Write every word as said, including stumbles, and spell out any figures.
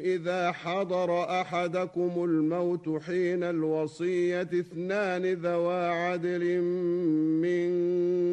إذا حضر أحدكم الموت حين الوصية اثنان ذوا عدل منكم